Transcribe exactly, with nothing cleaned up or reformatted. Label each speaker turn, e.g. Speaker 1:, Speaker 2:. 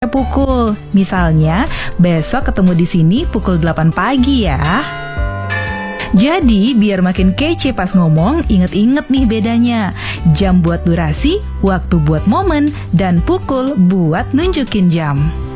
Speaker 1: pakai pukul. Misalnya, besok ketemu di sini pukul delapan pagi ya. Jadi, biar makin kece pas ngomong, inget-inget nih bedanya. Jam buat durasi, waktu buat momen, dan pukul buat nunjukin jam.